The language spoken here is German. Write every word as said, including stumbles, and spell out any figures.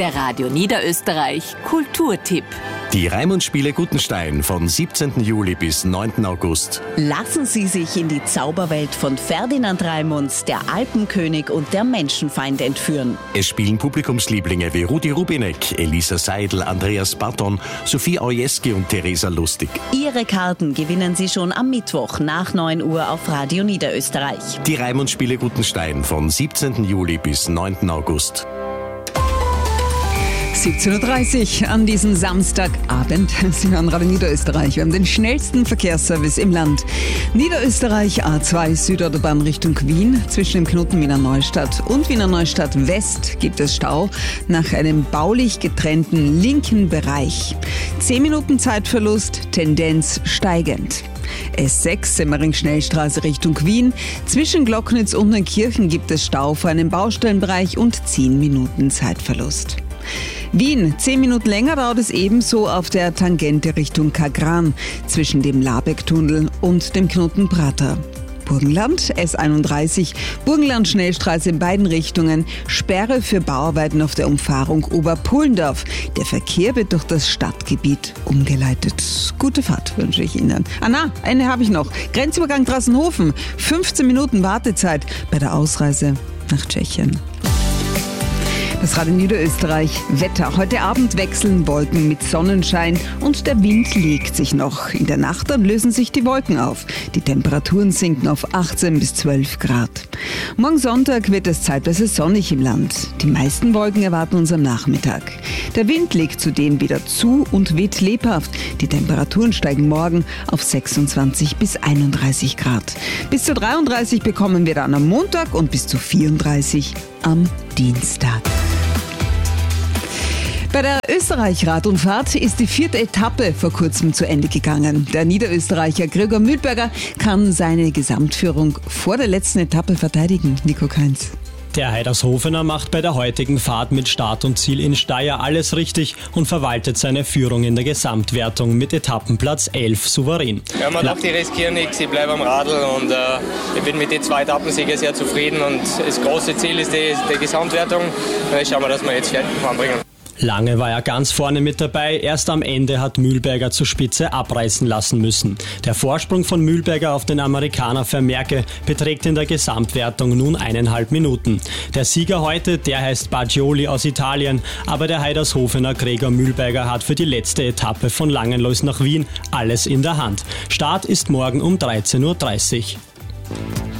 Der Radio Niederösterreich Kulturtipp. Die Raimundspiele Gutenstein von siebzehnten Juli bis neunten August. Lassen Sie sich in die Zauberwelt von Ferdinand Raimunds, der Alpenkönig und der Menschenfeind entführen. Es spielen Publikumslieblinge wie Rudi Rubinek, Elisa Seidel, Andreas Barton, Sophie Aujeski und Theresa Lustig. Ihre Karten gewinnen Sie schon am Mittwoch nach neun Uhr auf Radio Niederösterreich. Die Raimundspiele Gutenstein von siebzehnten Juli bis neunten August. siebzehn Uhr dreißig an diesem Samstagabend. Sie hören Radio Niederösterreich. Wir haben den schnellsten Verkehrsservice im Land. Niederösterreich A zwei Südautobahn Richtung Wien. Zwischen dem Knoten Wiener Neustadt und Wiener Neustadt West gibt es Stau nach einem baulich getrennten linken Bereich. zehn Minuten Zeitverlust, Tendenz steigend. S sechs Semmering-Schnellstraße Richtung Wien. Zwischen Glocknitz und Neunkirchen gibt es Stau vor einem Baustellenbereich und zehn Minuten Zeitverlust. Wien, zehn Minuten länger dauert es ebenso auf der Tangente Richtung Kagran zwischen dem Labeck-Tunnel und dem Knoten Prater. Burgenland, S einunddreißig, Burgenland-Schnellstraße in beiden Richtungen, Sperre für Bauarbeiten auf der Umfahrung Oberpullendorf. Der Verkehr wird durch das Stadtgebiet umgeleitet. Gute Fahrt wünsche ich Ihnen. Ah na, eine habe ich noch. Grenzübergang Drassenhofen, fünfzehn Minuten Wartezeit bei der Ausreise nach Tschechien. Das Radio Niederösterreich Wetter. Heute Abend wechseln Wolken mit Sonnenschein und der Wind legt sich noch. In der Nacht dann lösen sich die Wolken auf. Die Temperaturen sinken auf achtzehn bis zwölf Grad. Morgen Sonntag wird es zeitweise sonnig im Land. Die meisten Wolken erwarten uns am Nachmittag. Der Wind legt zudem wieder zu und weht lebhaft. Die Temperaturen steigen morgen auf sechsundzwanzig bis einunddreißig Grad. Bis zu dreiunddreißig bekommen wir dann am Montag und bis zu vierunddreißig am Dienstag. Bei der Österreich-Rad-und-Fahrt ist die vierte Etappe vor kurzem zu Ende gegangen. Der Niederösterreicher Gregor Mühlberger kann seine Gesamtführung vor der letzten Etappe verteidigen. Nico Kainz. Der Heidershofener macht bei der heutigen Fahrt mit Start und Ziel in Steyr alles richtig und verwaltet seine Führung in der Gesamtwertung mit Etappenplatz elf souverän. Ja, man dachte, ich riskiere nichts, ich bleibe am Radl und äh, ich bin mit den zwei Etappensiegen sehr zufrieden und das große Ziel ist die, die Gesamtwertung. Und jetzt schauen wir, dass wir jetzt fertig anbringen. Lange war er ganz vorne mit dabei, erst am Ende hat Mühlberger zur Spitze abreißen lassen müssen. Der Vorsprung von Mühlberger auf den Amerikaner Vermerke beträgt in der Gesamtwertung nun eineinhalb Minuten. Der Sieger heute, der heißt Baggioli aus Italien, aber der Heidershofener Gregor Mühlberger hat für die letzte Etappe von Langenlois nach Wien alles in der Hand. Start ist morgen um dreizehn Uhr dreißig.